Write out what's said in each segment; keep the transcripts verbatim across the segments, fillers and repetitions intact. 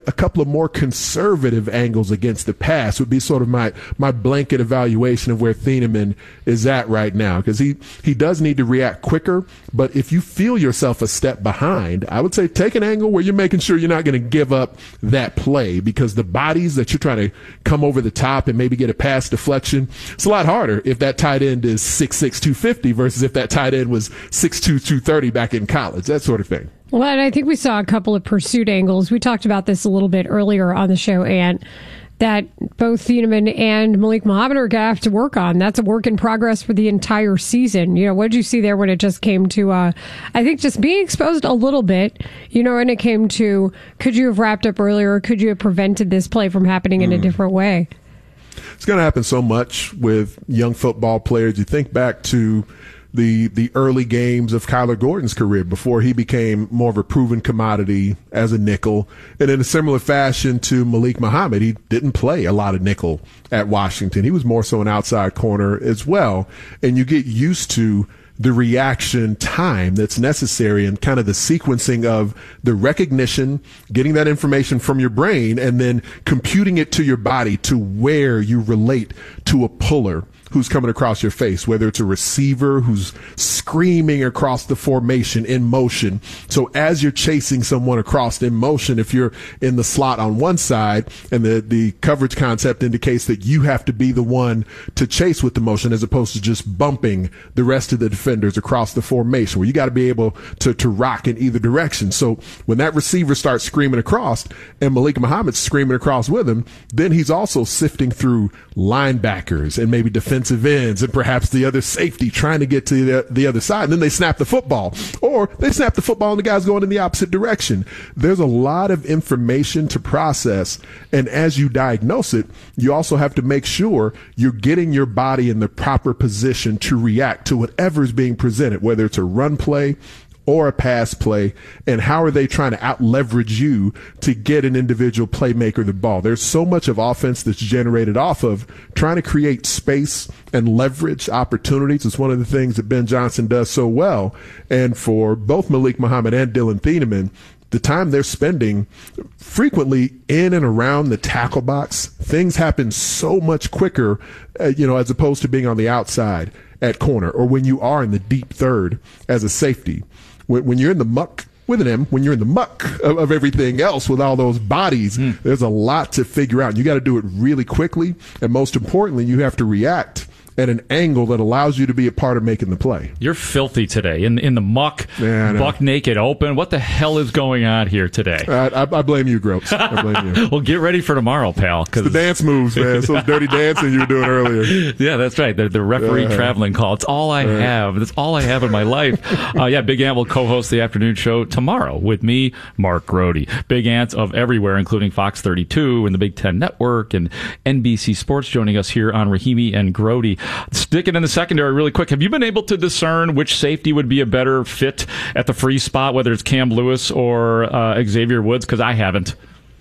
a couple of more conservative angles against the pass would be sort of my my blanket evaluation of where Thieneman is at right now, because he he does need to react quicker. But if you feel yourself a step behind, I would say take an angle where you're making sure you're not going to give up that play, because the bodies that you're trying to come over the top and maybe get a pass deflection, it's a lot harder if that tight end is six six, two fifty versus if that tight end was six two, two thirty back in college, that sort of thing. Well, and I think we saw a couple of pursuit angles. We talked about this a little bit earlier on the show, and that both Thieneman and Malik Muhammad are going to have to work on. That's a work in progress for the entire season. You know, what did you see there when it just came to, uh, I think, just being exposed a little bit, you know, when it came to, could you have wrapped up earlier? Could you have prevented this play from happening in mm. a different way? It's going to happen so much with young football players. You think back to the the early games of Kyler Gordon's career before he became more of a proven commodity as a nickel. And in a similar fashion to Malik Muhammad, he didn't play a lot of nickel at Washington. He was more so an outside corner as well. And you get used to the reaction time that's necessary and kind of the sequencing of the recognition, getting that information from your brain, and then computing it to your body to where you relate to a puller who's coming across your face, whether it's a receiver who's screaming across the formation in motion. So as you're chasing someone across in motion, if you're in the slot on one side and the, the coverage concept indicates that you have to be the one to chase with the motion as opposed to just bumping the rest of the defenders across the formation, where you got to be able to, to rock in either direction. So when that receiver starts screaming across and Malik Muhammad's screaming across with him, then he's also sifting through linebackers and maybe defensive ends and perhaps the other safety trying to get to the, the other side. And then they snap the football, or they snap the football and the guy's going in the opposite direction. There's a lot of information to process. And as you diagnose it, you also have to make sure you're getting your body in the proper position to react to whatever is being presented, whether it's a run play or a pass play, and how are they trying to out leverage you to get an individual playmaker the ball. There's so much of offense that's generated off of trying to create space and leverage opportunities. It's one of the things that Ben Johnson does so well. And for both Malik Muhammad and Dylan Thieneman, the time they're spending frequently in and around the tackle box, things happen so much quicker, uh, you know, as opposed to being on the outside at corner, or when you are in the deep third as a safety. When, when you're in the muck with an M, when you're in the muck of, of everything else with all those bodies, mm. there's a lot to figure out. You got to do it really quickly, and most importantly, you have to react at an angle that allows you to be a part of making the play. You're filthy today in in the muck, yeah, buck naked open. What the hell is going on here today? I, I, I blame you, Gropes. I blame you. Well, get ready for tomorrow, pal. It's the dance moves, man. It's those dirty dancing you were doing earlier. Yeah, that's right. The, the referee uh, traveling call. It's all I uh, have. That's all I have in my life. Uh, yeah, Big Ant will co-host the afternoon show tomorrow with me, Mark Grody. Big Ants of everywhere, including Fox thirty-two and the Big Ten Network and N B C Sports, joining us here on Rahimi and Grody. Sticking in the secondary really quick, have you been able to discern which safety would be a better fit at the free spot, whether it's Cam Lewis or uh, Xavier Woods? Because I haven't.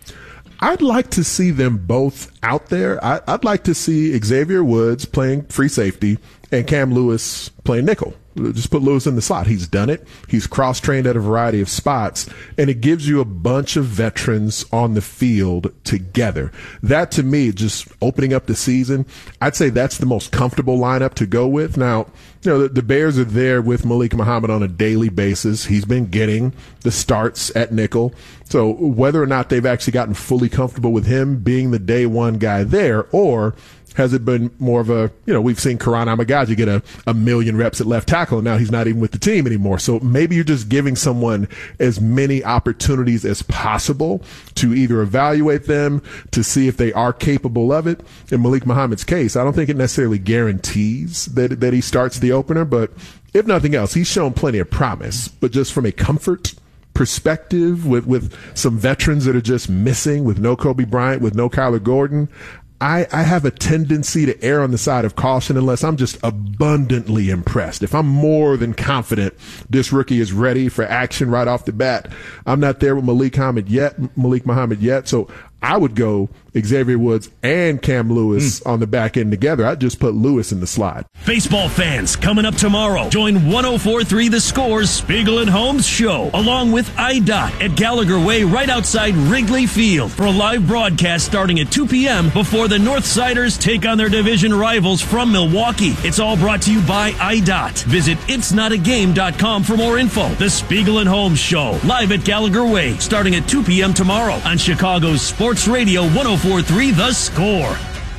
I'd like to see them both out there. I, I'd like to see Xavier Woods playing free safety and Cam Lewis playing nickel. Just put Lewis in the slot. He's done it. He's cross-trained at a variety of spots, and it gives you a bunch of veterans on the field together. That, to me, just opening up the season, I'd say that's the most comfortable lineup to go with. Now, you know, the, the Bears are there with Malik Muhammad on a daily basis. He's been getting the starts at nickel. So whether or not they've actually gotten fully comfortable with him being the day one guy there, or has it been more of a, you know, we've seen Karan Amagaji get a, a million reps at left tackle, and now he's not even with the team anymore. So maybe you're just giving someone as many opportunities as possible to either evaluate them, to see if they are capable of it. In Malik Muhammad's case, I don't think it necessarily guarantees that, that he starts the opener, but if nothing else, he's shown plenty of promise. But just from a comfort perspective, with, with some veterans that are just missing, with no Kobe Bryant, with no Kyler Gordon, I, I have a tendency to err on the side of caution unless I'm just abundantly impressed. If I'm more than confident this rookie is ready for action right off the bat, I'm not there with Malik Muhammad yet, Malik Muhammad yet. So I would go Xavier Woods and Cam Lewis mm. on the back end together. I'd just put Lewis in the slide. Baseball fans, coming up tomorrow, join one oh four point three The Score's Spiegel and Holmes show, along with I D O T at Gallagher Way right outside Wrigley Field for a live broadcast starting at two p.m. before the Northsiders take on their division rivals from Milwaukee. It's all brought to you by I D O T. Visit its not a game dot com for more info. The Spiegel and Holmes show, live at Gallagher Way, starting at two p.m. tomorrow on Chicago's Sports Radio one oh four point three The Score.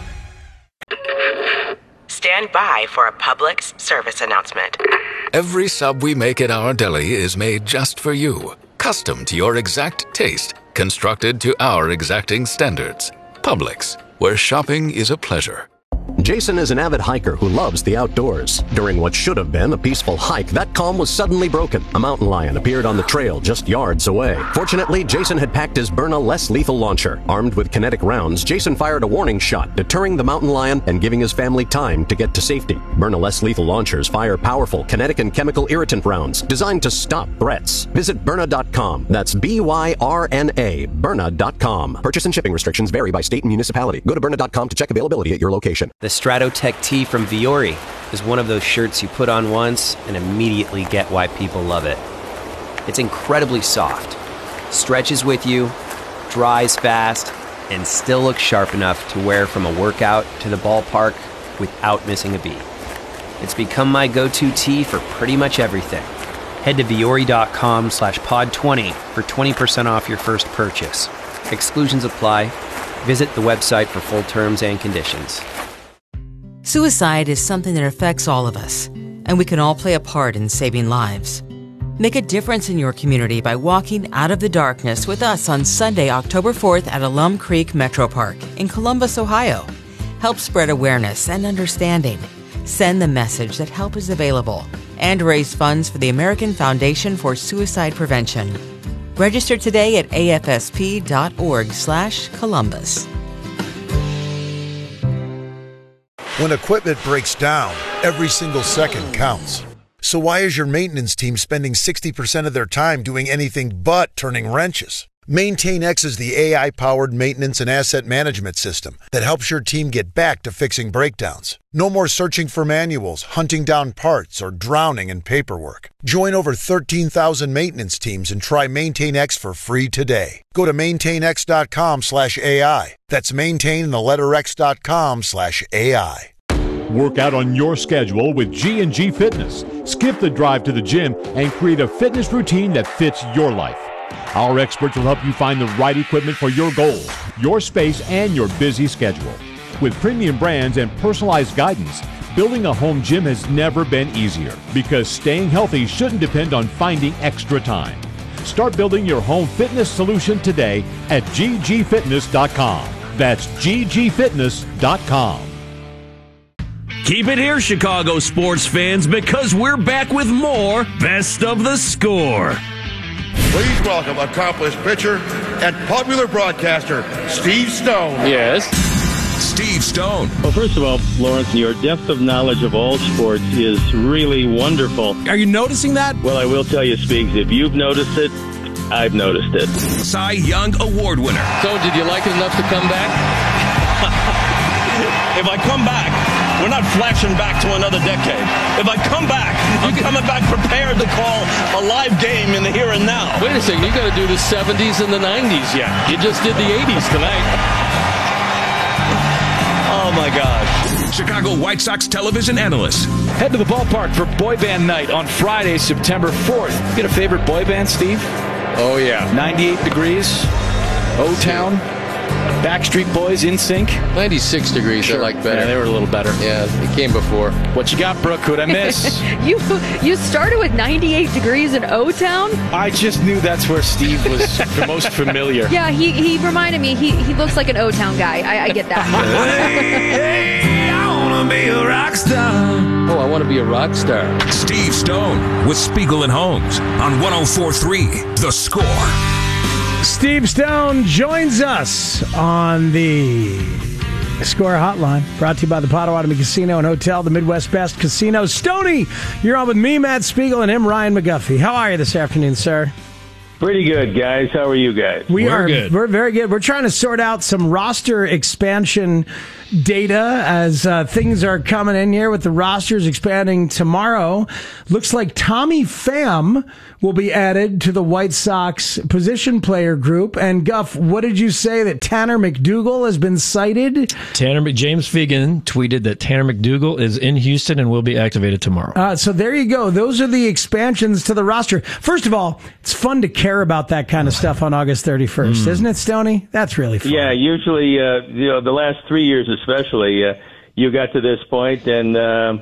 Stand by for a public service announcement. Every sub we make at our deli is made just for you. Custom to your exact taste. Constructed to our exacting standards. Publix, where shopping is a pleasure. Jason is an avid hiker who loves the outdoors. During what should have been a peaceful hike, that calm was suddenly broken. A mountain lion appeared on the trail just yards away. Fortunately, Jason had packed his Byrna less lethal launcher. Armed with kinetic rounds, Jason fired a warning shot, deterring the mountain lion and giving his family time to get to safety. Byrna less lethal launchers fire powerful kinetic and chemical irritant rounds designed to stop threats. Visit Byrna dot com. That's B Y R N A, Byrna dot com. Purchase and shipping restrictions vary by state and municipality. Go to Byrna dot com to check availability at your location. The Stratotech tee from Viore is one of those shirts you put on once and immediately get why people love it. It's incredibly soft, stretches with you, dries fast, and still looks sharp enough to wear from a workout to the ballpark without missing a beat. It's become my go-to tee for pretty much everything. Head to Viore dot com slash pod twenty for twenty percent off your first purchase. Exclusions apply. Visit the website for full terms and conditions. Suicide is something that affects all of us, and we can all play a part in saving lives. Make a difference in your community by walking out of the darkness with us on Sunday, October fourth at Alum Creek Metro Park in Columbus, Ohio. Help spread awareness and understanding. Send the message that help is available and raise funds for the American Foundation for Suicide Prevention. Register today at A F S P dot org slash Columbus. When equipment breaks down, every single second counts. So why is your maintenance team spending sixty percent of their time doing anything but turning wrenches? MaintainX is the A I-powered maintenance and asset management system that helps your team get back to fixing breakdowns. No more searching for manuals, hunting down parts, or drowning in paperwork. Join over thirteen thousand maintenance teams and try MaintainX for free today. Go to maintainx dot com slash A I. That's maintain and the letter X dot com slash A I. Work out on your schedule with G and G Fitness. Skip the drive to the gym and create a fitness routine that fits your life. Our experts will help you find the right equipment for your goals, your space, and your busy schedule. With premium brands and personalized guidance, building a home gym has never been easier because staying healthy shouldn't depend on finding extra time. Start building your home fitness solution today at G G fitness dot com. That's G G fitness dot com. Keep it here, Chicago sports fans, because we're back with more Best of the Score. Please welcome accomplished pitcher and popular broadcaster, Steve Stone. Yes. Steve Stone. Well, first of all, Lawrence, your depth of knowledge of all sports is really wonderful. Are you noticing that? Well, I will tell you, Speaks, if you've noticed it, I've noticed it. Cy Young Award winner. So, did you like it enough to come back? If I come back, we're not flashing back to another decade. If I come back, I'm coming back prepared to call a live game in the here and now. Wait a second, you got to do the seventies and the nineties yet. You just did the eighties tonight. Oh, my God. Chicago White Sox television analyst. Head to the ballpark for Boy Band Night on Friday, September fourth. You got a favorite boy band, Steve? Oh, yeah. ninety-eight Degrees, O-Town, Backstreet Boys, In Sync. ninety-six Degrees, sure. I like better. Yeah, they were a little better. Yeah, it came before. What you got, Brooke? Who'd I miss? you you started with ninety-eight Degrees in O-Town? I just knew that's where Steve was the most familiar. Yeah, he, he reminded me. He he looks like an O-Town guy. I, I get that. Hey, hey, I want to be a rock star. Oh, I want to be a rock star. Steve Stone with Spiegel and Holmes on one oh four point three The Score. Steve Stone joins us on the Score Hotline, brought to you by the Potawatomi Casino and Hotel, the Midwest Best Casino. Stoney, you're on with me, Matt Spiegel, and him, Ryan McGuffey. How are you this afternoon, sir? Pretty good, guys. How are you guys? We We're are good. We're very good. We're trying to sort out some roster expansion data as uh, things are coming in here with the rosters expanding tomorrow. Looks like Tommy Pham will be added to the White Sox position player group. And Guff, what did you say that Tanner McDougal has been cited? Tanner James Fegan tweeted that Tanner McDougal is in Houston and will be activated tomorrow. Uh, so there you go. Those are the expansions to the roster. First of all, it's fun to care about that kind of stuff on August thirty-first, mm. isn't it, Stoney? That's really fun. Yeah, usually, uh, you know, the last three years especially, uh, you got to this point and uh,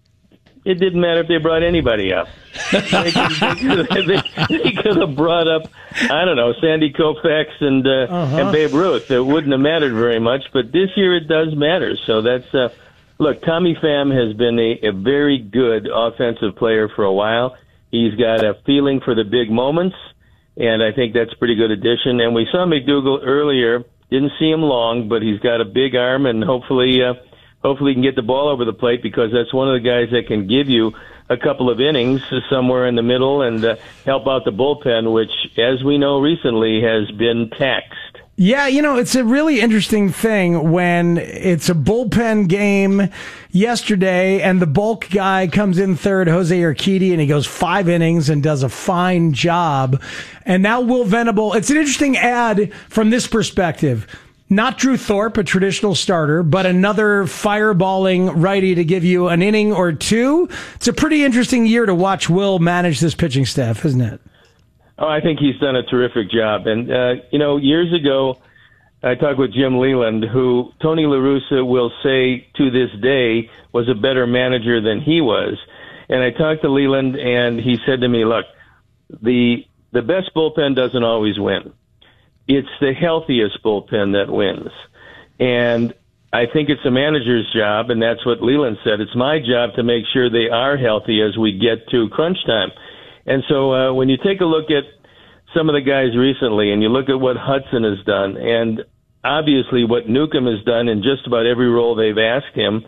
it didn't matter if they brought anybody up. they, could, they, they, they could have brought up, I don't know, Sandy Koufax and uh, uh-huh. and Babe Ruth. It wouldn't have mattered very much, but this year it does matter. So that's, uh, look, Tommy Pham has been a, a very good offensive player for a while. He's got a feeling for the big moments, and I think that's a pretty good addition. And we saw McDougal earlier. Didn't see him long, but he's got a big arm, and hopefully uh, hopefully he can get the ball over the plate because that's one of the guys that can give you a couple of innings somewhere in the middle and uh, help out the bullpen, which, as we know recently, has been taxed. Yeah, you know, it's a really interesting thing when it's a bullpen game yesterday and the bulk guy comes in third, Jose Urquidy, and he goes five innings and does a fine job. And now Will Venable, it's an interesting ad from this perspective. Not Drew Thorpe, a traditional starter, but another fireballing righty to give you an inning or two. It's a pretty interesting year to watch Will manage this pitching staff, isn't it? Oh, I think he's done a terrific job. And, uh, you know, years ago, I talked with Jim Leland, who Tony La Russa will say to this day was a better manager than he was. And I talked to Leland, and he said to me, look, the the best bullpen doesn't always win. It's the healthiest bullpen that wins. And I think it's a manager's job, and that's what Leland said. It's my job to make sure they are healthy as we get to crunch time. And so uh, when you take a look at some of the guys recently and you look at what Hudson has done and obviously what Newcomb has done in just about every role they've asked him,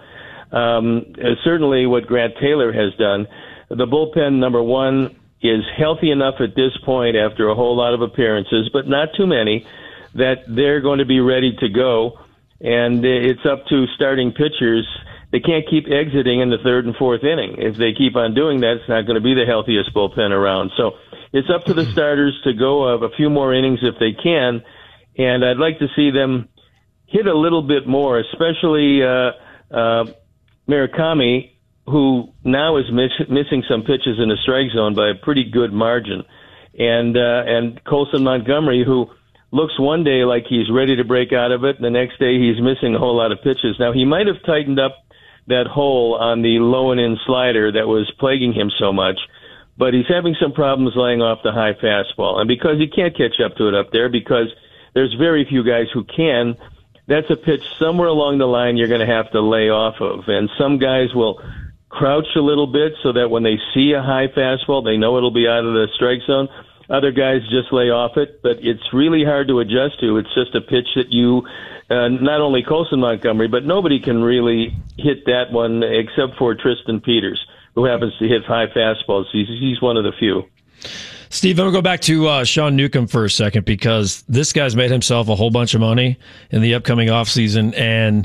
um, certainly what Grant Taylor has done, the bullpen, number one, is healthy enough at this point after a whole lot of appearances, but not too many, that they're going to be ready to go. And it's up to starting pitchers. They can't keep exiting in the third and fourth inning. If they keep on doing that, it's not going to be the healthiest bullpen around. So it's up to the starters to go a few more innings if they can, and I'd like to see them hit a little bit more, especially uh, uh, Murakami, who now is miss- missing some pitches in the strike zone by a pretty good margin, and uh, and Colson Montgomery, who looks one day like he's ready to break out of it, and the next day he's missing a whole lot of pitches. Now, he might have tightened up that hole on the low and in slider that was plaguing him so much, but he's having some problems laying off the high fastball. And because he can't catch up to it up there, because there's very few guys who can, that's a pitch somewhere along the line you're going to have to lay off of. And some guys will crouch a little bit so that when they see a high fastball, they know it'll be out of the strike zone. Other guys just lay off it, but it's really hard to adjust to. It's just a pitch that you, uh, not only Colson Montgomery, but nobody can really hit that one except for Tristan Peters, who happens to hit high fastballs. He's, he's one of the few. Steve, I'm going to go back to uh, Sean Newcomb for a second because this guy's made himself a whole bunch of money in the upcoming offseason, and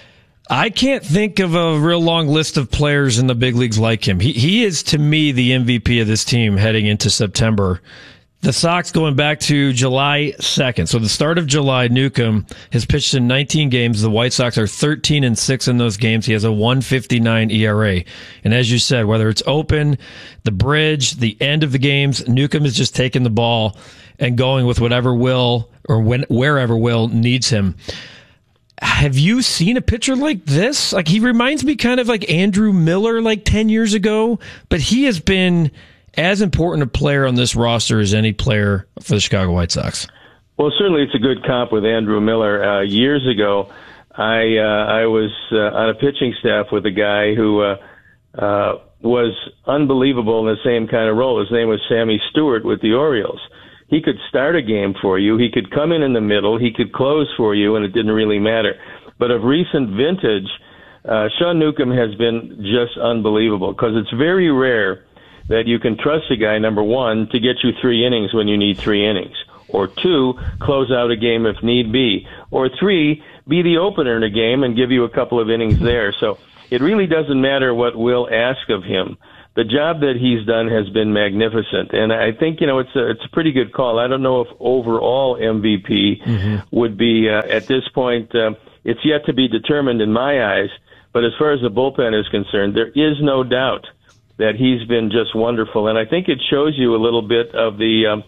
I can't think of a real long list of players in the big leagues like him. He he is, to me, the M V P of this team heading into September. The Sox going back to July second. So the start of July, Newcomb has pitched in nineteen games. The White Sox are thirteen and six in those games. He has a one fifty-nine E R A. And as you said, whether it's open, the bridge, the end of the games, Newcomb is just taking the ball and going with whatever Will or when, wherever Will needs him. Have you seen a pitcher like this? Like, he reminds me kind of like Andrew Miller like ten years ago, but he has been as important a player on this roster as any player for the Chicago White Sox. Well, certainly it's a good comp with Andrew Miller. Uh, years ago, I uh, I was uh, on a pitching staff with a guy who uh, uh, was unbelievable in the same kind of role. His name was Sammy Stewart with the Orioles. He could start a game for you. He could come in in the middle. He could close for you, and it didn't really matter. But of recent vintage, uh, Sean Newcomb has been just unbelievable because it's very rare that you can trust a guy, number one, to get you three innings when you need three innings, or two, close out a game if need be, or three, be the opener in a game and give you a couple of innings there. So it really doesn't matter what Will asks of him. The job that he's done has been magnificent, and I think, you know, it's a, it's a pretty good call. I don't know if overall M V P mm-hmm. would be, uh, at this point, uh, it's yet to be determined in my eyes, but as far as the bullpen is concerned, there is no doubt that he's been just wonderful, and I think it shows you a little bit of the um,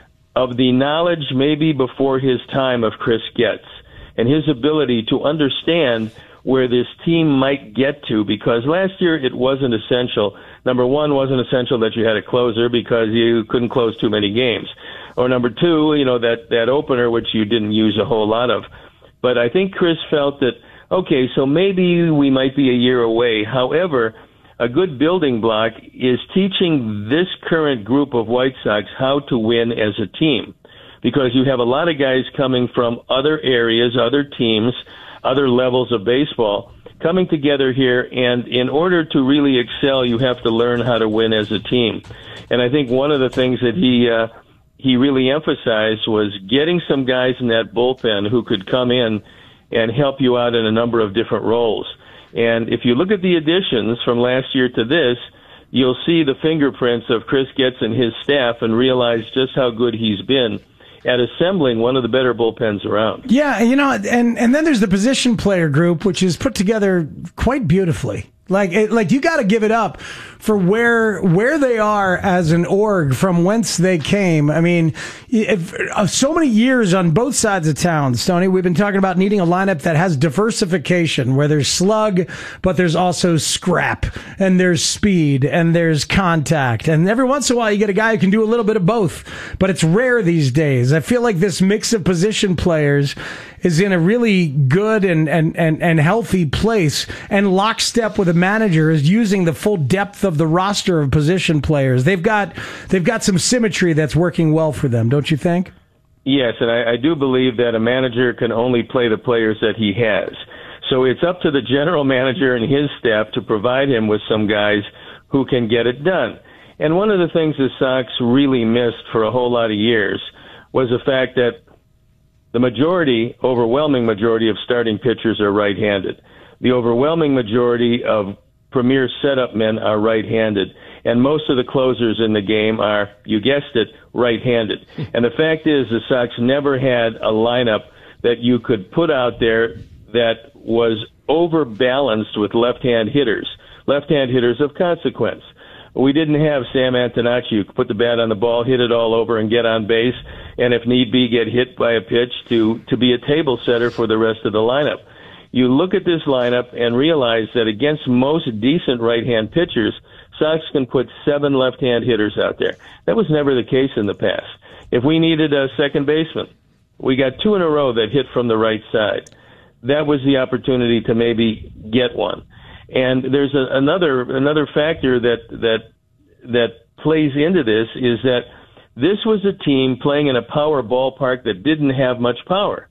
of the knowledge maybe before his time of Chris Getz, and his ability to understand where this team might get to, because last year it wasn't essential. Number one, wasn't essential that you had a closer because you couldn't close too many games. Or number two, you know, that, that opener, which you didn't use a whole lot of. But I think Chris felt that, okay, so maybe we might be a year away. However, a good building block is teaching this current group of White Sox how to win as a team, because you have a lot of guys coming from other areas, other teams, other levels of baseball coming together here, and in order to really excel, you have to learn how to win as a team. And I think one of the things that he uh, he really emphasized was getting some guys in that bullpen who could come in and help you out in a number of different roles. And if you look at the additions from last year to this, you'll see the fingerprints of Chris Getz and his staff and realize just how good he's been at assembling one of the better bullpens around. Yeah, you know, and, and then there's the position player group, which is put together quite beautifully. Like, it, like you got to give it up for where where they are as an org from whence they came. I mean, if, uh, so many years on both sides of town, Stoney, we've been talking about needing a lineup that has diversification, where there's slug, but there's also scrap, and there's speed, and there's contact. And every once in a while, you get a guy who can do a little bit of both, but it's rare these days. I feel like this mix of position players is in a really good and, and, and, and healthy place, and lockstep with a manager is using the full depth of the roster of position players. They've got they've got some symmetry that's working well for them, don't you think? Yes, and I, I do believe that a manager can only play the players that he has. So it's up to the general manager and his staff to provide him with some guys who can get it done. And one of the things the Sox really missed for a whole lot of years was the fact that the majority, overwhelming majority of starting pitchers are right-handed. The overwhelming majority of premier setup men are right-handed. And most of the closers in the game are, you guessed it, right-handed. And the fact is, the Sox never had a lineup that you could put out there that was overbalanced with left-hand hitters, left-hand hitters of consequence. We didn't have Sam Antonacci who could put the bat on the ball, hit it all over, and get on base, and if need be, get hit by a pitch to, to be a table setter for the rest of the lineup. You look at this lineup and realize that against most decent right-hand pitchers, Sox can put seven left-hand hitters out there. That was never the case in the past. If we needed a second baseman, we got two in a row that hit from the right side. That was the opportunity to maybe get one. And there's a, another another factor that that that plays into this is that this was a team playing in a power ballpark that didn't have much power.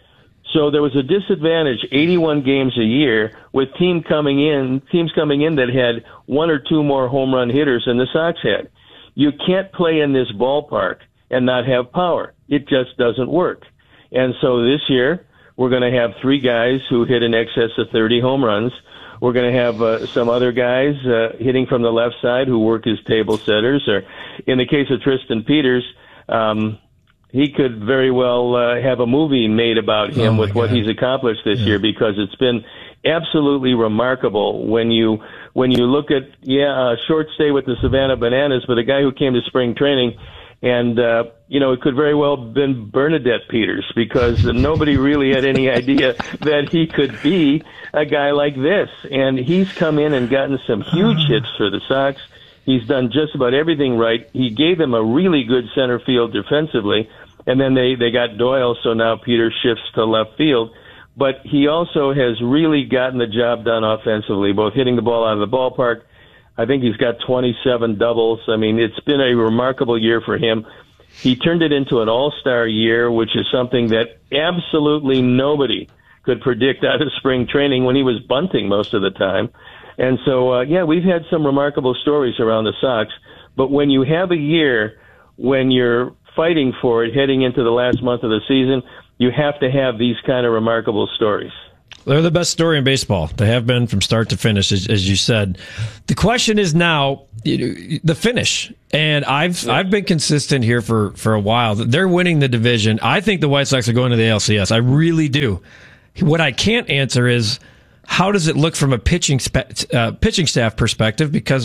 So there was a disadvantage eighty-one games a year with team coming in teams coming in that had one or two more home run hitters than the Sox had. You can't play in this ballpark and not have power. It just doesn't work. And so this year we're going to have three guys who hit in excess of thirty home runs. We're going to have uh, some other guys uh, hitting from the left side who work as table setters. Or in the case of Tristan Peters, um, he could very well uh, have a movie made about him oh with God. what he's accomplished this yeah. year, because it's been absolutely remarkable when you when you look at, yeah, a short stay with the Savannah Bananas, but a guy who came to spring training. And, uh, you know, it could very well have been Bernadette Peters, because nobody really had any idea that he could be a guy like this. And he's come in and gotten some huge hits for the Sox. He's done just about everything right. He gave them a really good center field defensively. And then they, they got Doyle, so now Peters shifts to left field. But he also has really gotten the job done offensively, both hitting the ball out of the ballpark. I think he's got twenty-seven doubles. I mean, it's been a remarkable year for him. He turned it into an all-star year, which is something that absolutely nobody could predict out of spring training when he was bunting most of the time. And so, uh, yeah, we've had some remarkable stories around the Sox. But when you have a year when you're fighting for it heading into the last month of the season, you have to have these kind of remarkable stories. They're the best story in baseball. They have been from start to finish, as, as you said. The question is now you know, the finish. And I've yeah. I've been consistent here for, for a while. They're winning the division. I think the White Sox are going to the A L C S. I really do. What I can't answer is how does it look from a pitching spe- uh, pitching staff perspective, because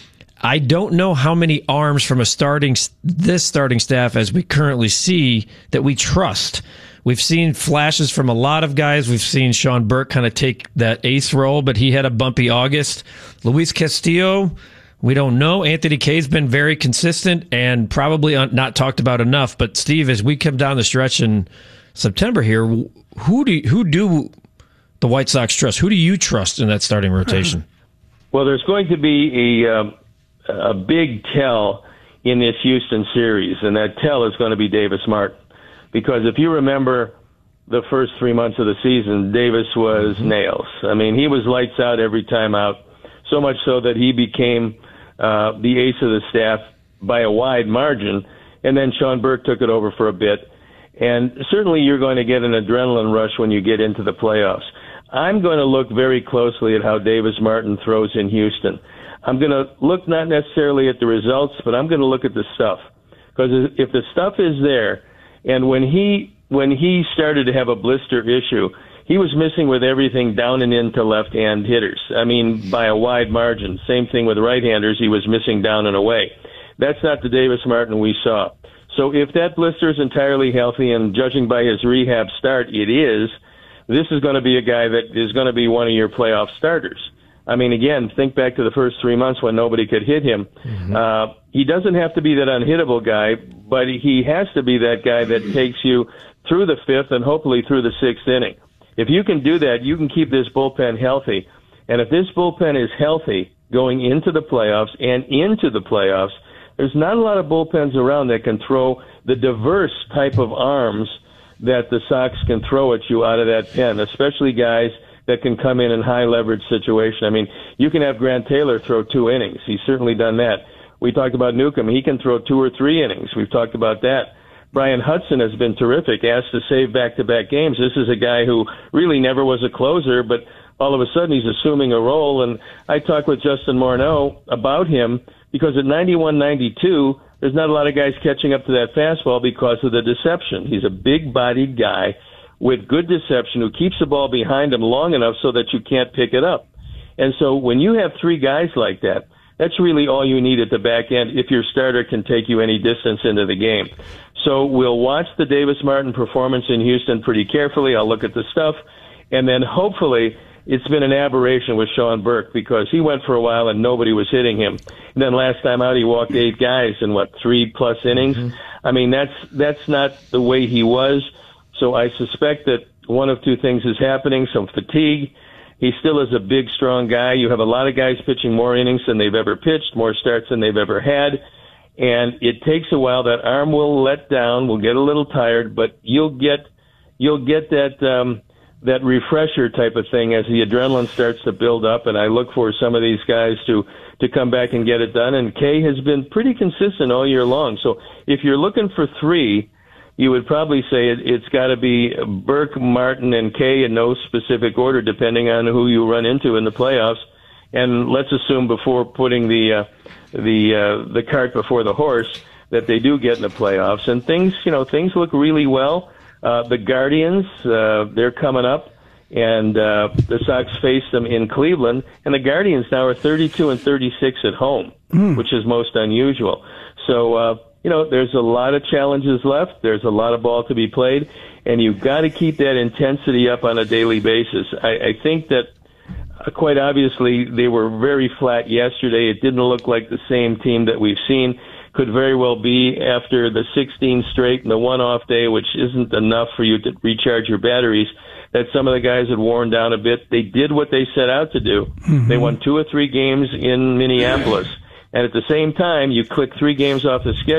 I don't know how many arms from a starting this starting staff as we currently see that we trust. We've seen flashes from a lot of guys. We've seen Sean Burke kind of take that ace role, but he had a bumpy August. Luis Castillo, we don't know. Anthony Kay's been very consistent and probably not talked about enough. But Steve, as we come down the stretch in September here, who do who do the White Sox trust? Who do you trust in that starting rotation? Well, there's going to be a um, a big tell in this Houston series, and that tell is going to be Davis Martin. Because if you remember the first three months of the season, Davis was mm-hmm. nails. I mean, he was lights out every time out, so much so that he became uh, the ace of the staff by a wide margin, and then Sean Burke took it over for a bit. And certainly you're going to get an adrenaline rush when you get into the playoffs. I'm going to look very closely at how Davis Martin throws in Houston. I'm going to look not necessarily at the results, but I'm going to look at the stuff. Because if the stuff is there, and when he when he started to have a blister issue, he was missing with everything down and into left-hand hitters. I mean, by a wide margin. Same thing with right-handers. He was missing down and away. That's not the Davis Martin we saw. So if that blister is entirely healthy, and judging by his rehab start, it is, this is going to be a guy that is going to be one of your playoff starters. I mean, again, think back to the first three months when nobody could hit him. Mm-hmm. Uh, he doesn't have to be that unhittable guy, but he has to be that guy that takes you through the fifth and hopefully through the sixth inning. If you can do that, you can keep this bullpen healthy. And if this bullpen is healthy going into the playoffs and into the playoffs, there's not a lot of bullpens around that can throw the diverse type of arms that the Sox can throw at you out of that pen, especially guys that can come in in high leverage situation. I mean, you can have Grant Taylor throw two innings. He's certainly done that. We talked about Newcomb. He can throw two or three innings. We've talked about that. Brian Hudson has been terrific, asked to save back-to-back games. This is a guy who really never was a closer, but all of a sudden he's assuming a role. And I talked with Justin Morneau about him because at ninety-one ninety-two, there's not a lot of guys catching up to that fastball because of the deception. He's a big-bodied guy with good deception who keeps the ball behind him long enough so that you can't pick it up. And so when you have three guys like that, that's really all you need at the back end if your starter can take you any distance into the game. So we'll watch the Davis Martin performance in Houston pretty carefully. I'll look at the stuff. And then hopefully it's been an aberration with Sean Burke because he went for a while and nobody was hitting him. And then last time out he walked eight guys in, what, three-plus innings? Mm-hmm. I mean, that's that's not the way he was. So I suspect that one of two things is happening, some fatigue. He still is a big, strong guy. You have a lot of guys pitching more innings than they've ever pitched, more starts than they've ever had. And it takes a while. That arm will let down, will get a little tired, but you'll get you'll get that um, that refresher type of thing as the adrenaline starts to build up. And I look for some of these guys to, to come back and get it done. And Kay has been pretty consistent all year long. So if you're looking for three, you would probably say it, it's got to be Burke, Martin, and Kay in no specific order, depending on who you run into in the playoffs. And let's assume before putting the uh, the uh, the cart before the horse that they do get in the playoffs. And things, you know, things look really well. Uh, the Guardians, uh, they're coming up, and uh, the Sox face them in Cleveland. And the Guardians now are thirty-two and thirty-six at home, mm. which is most unusual. So. Uh, You know, there's a lot of challenges left. There's a lot of ball to be played, and you've got to keep that intensity up on a daily basis. I, I think that, uh, quite obviously, they were very flat yesterday. It didn't look like the same team that we've seen. Could very well be after the sixteen straight and the one-off day, which isn't enough for you to recharge your batteries, that some of the guys had worn down a bit. They did what they set out to do. Mm-hmm. They won two or three games in Minneapolis. And at the same time, you click three games off the schedule,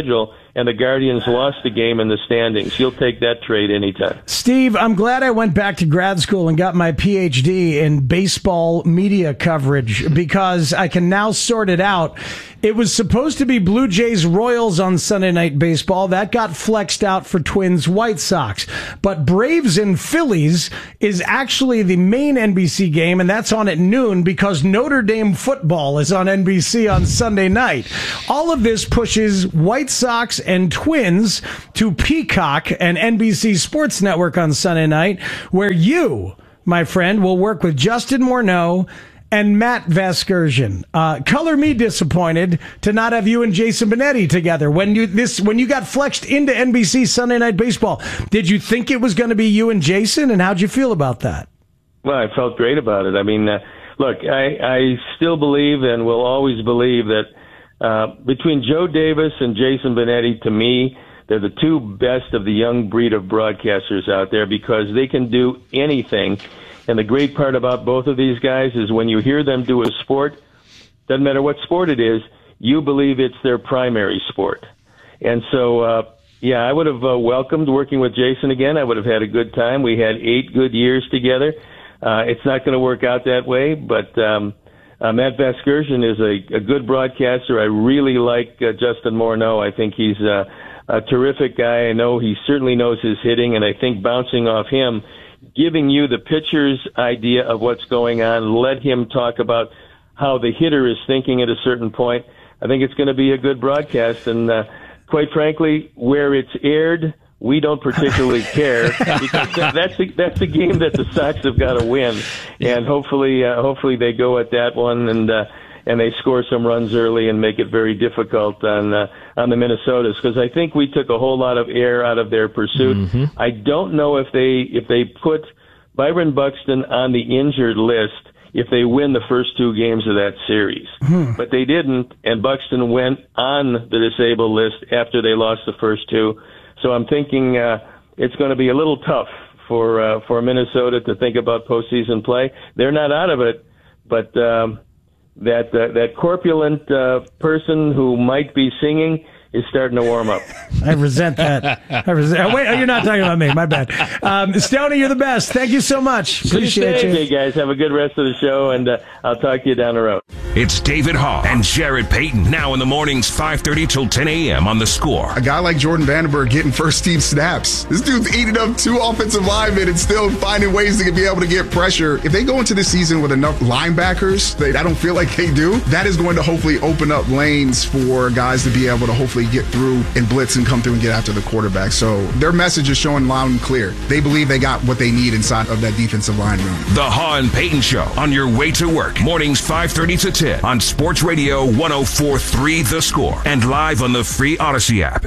and the Guardians lost the game in the standings. You'll take that trade anytime. Steve, I'm glad I went back to grad school and got my P H D in baseball media coverage because I can now sort it out. It was supposed to be Blue Jays Royals on Sunday Night Baseball. That got flexed out for Twins White Sox. But Braves and Phillies is actually the main N B C game, and that's on at noon because Notre Dame football is on N B C on Sunday night. All of this pushes White Sox and Twins to Peacock and N B C Sports Network on Sunday night, where you, my friend, will work with Justin Morneau and Matt Vasgersian. Uh, color me disappointed to not have you and Jason Benetti together. When you this when you got flexed into N B C Sunday Night Baseball, did you think it was going to be you and Jason, and how'd you feel about that? Well, I felt great about it. I mean, uh, look, I, I still believe and will always believe that uh, between Joe Davis and Jason Benetti, to me, they're the two best of the young breed of broadcasters out there because they can do anything. And the great part about both of these guys is when you hear them do a sport, doesn't matter what sport it is, you believe it's their primary sport. And so, uh, yeah, I would have uh, welcomed working with Jason again. I would have had a good time. We had eight good years together. Uh, it's not going to work out that way, but um, uh, Matt Vasgersian is a, a good broadcaster. I really like uh, Justin Morneau. I think he's uh, a terrific guy. I know he certainly knows his hitting, and I think bouncing off him, giving you the pitcher's idea of what's going on, let him talk about how the hitter is thinking at a certain point. I think it's going to be a good broadcast, and uh, quite frankly, where it's aired, we don't particularly care because that, that's the, that's the game that the Sox have got to win, and hopefully, uh, hopefully they go at that one and uh, and they score some runs early and make it very difficult on uh, on the Minnesotas because I think we took a whole lot of air out of their pursuit. Mm-hmm. I don't know if they if they put Byron Buxton on the injured list if they win the first two games of that series, hmm. but they didn't, and Buxton went on the disabled list after they lost the first two. So I'm thinking uh, it's going to be a little tough for uh, for Minnesota to think about postseason play. They're not out of it, but um, that uh, that corpulent uh, person who might be singing is starting to warm up. I resent that. I resent. Wait, you're not talking about me. My bad. Um, Stoney, you're the best. Thank you so much. Appreciate you. Okay, guys. Have a good rest of the show, and uh, I'll talk to you down the road. It's David Hall and Jared Payton now in the mornings five thirty till ten a.m. on The Score. A guy like Jordan Vandenberg getting first-team snaps. This dude's eating up two offensive linemen and still finding ways to be able to get pressure. If they go into the season with enough linebackers that I don't feel like they do, that is going to hopefully open up lanes for guys to be able to hopefully get through and blitz and come through and get after the quarterback. So their message is showing loud and clear. They believe they got what they need inside of that defensive line room. The Hall and Payton Show on your way to work. Mornings five thirty to ten on Sports Radio one oh four point three The Score and live on the free Odyssey app.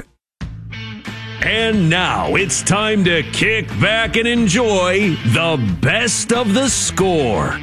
And now it's time to kick back and enjoy the best of The Score.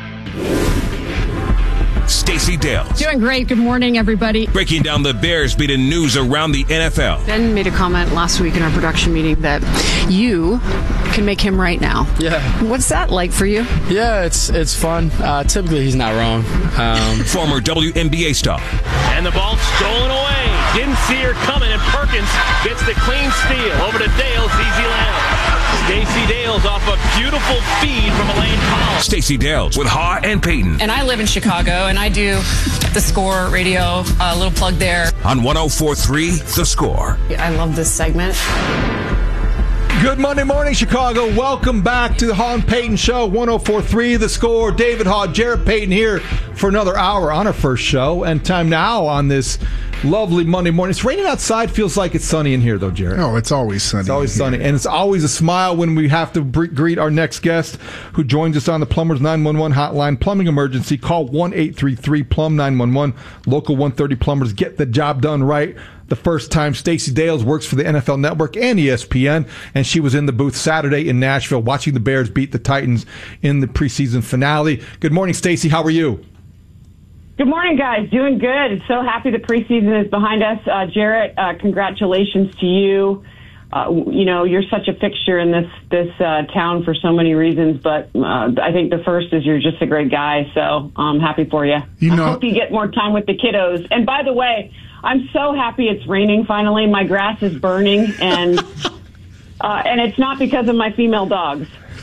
Stacey Dales. Doing great. Good morning, everybody. Breaking down the Bears beating news around the N F L. Ben made a comment last week in our production meeting that you can make him right now. Yeah. What's that like for you? Yeah, it's it's fun. Uh, typically, he's not wrong. Um, Former W N B A star. And the ball stolen away. Didn't see her coming, and Perkins gets the clean steal. Over to Dales, easy landing. Stacey Dales off a beautiful feed from Elaine Powell. Stacey Dales with Haw and Payton. And I live in Chicago, and I do The Score radio, a uh, little plug there. On one oh four point three The Score. I love this segment. Good Monday morning, Chicago. Welcome back to the Haw and Payton Show, one oh four point three The Score. David Haw, Jared Payton here for another hour on our first show. And time now on this lovely Monday morning. It's raining outside. Feels like it's sunny in here, though, Jared. Oh, it's always sunny. It's always sunny. And it's always a smile when we have to bre- greet our next guest who joins us on the Plumbers nine one one hotline. Plumbing emergency. Call one eight three three plumb nine one one. Local one thirty Plumbers. Get the job done right the first time. Stacey Dales works for the N F L Network and E S P N, and she was in the booth Saturday in Nashville watching the Bears beat the Titans in the preseason finale. Good morning, Stacey. How are you? Good morning, guys. Doing good. So happy the preseason is behind us. Uh, Jarrett, uh, congratulations to you. Uh, you know, you're such a fixture in this this uh, town for so many reasons, but uh, I think the first is you're just a great guy, so I'm happy for you. You know, I hope you get more time with the kiddos. And by the way, I'm so happy it's raining finally. My grass is burning, and uh, and it's not because of my female dogs.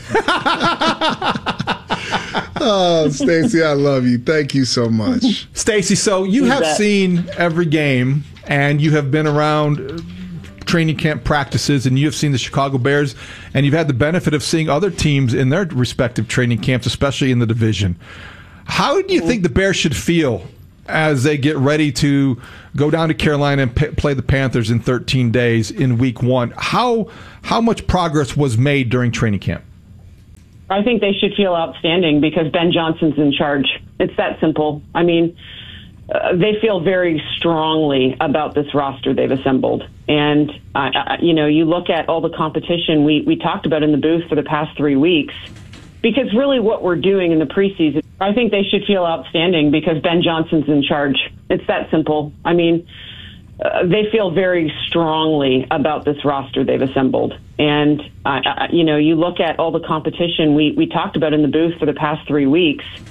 Oh, Stacey, I love you. Thank you so much. Stacey, so you You have bet. seen every game, and you have been around training camp practices, and you have seen the Chicago Bears, and you've had the benefit of seeing other teams in their respective training camps, especially in the division. How do you think the Bears should feel as they get ready to go down to Carolina and p- play the Panthers in thirteen days in week one? How how much progress was made during training camp? I think they should feel outstanding because Ben Johnson's in charge. It's that simple. I mean, uh, they feel very strongly about this roster they've assembled. And, uh, uh, you know, you look at all the competition we, we talked about in the booth for the past three weeks, because really what we're doing in the preseason, I think they should feel outstanding because Ben Johnson's in charge. It's that simple. I mean, uh, they feel very strongly about this roster they've assembled. And, uh, uh, you know, you look at all the competition we, we talked about in the booth for the past three weeks,